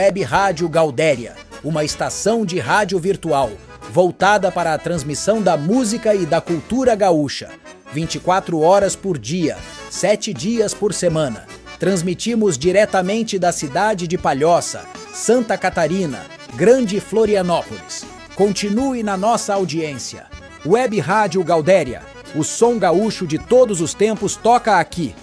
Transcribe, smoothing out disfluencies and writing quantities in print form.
Web Rádio Gaudéria, uma estação de rádio virtual, voltada para a transmissão da música e da cultura gaúcha. 24 horas por dia, 7 dias por semana. Transmitimos diretamente da cidade de Palhoça, Santa Catarina, Grande Florianópolis. Continue na nossa audiência. Web Rádio Gaudéria, o som gaúcho de todos os tempos toca aqui.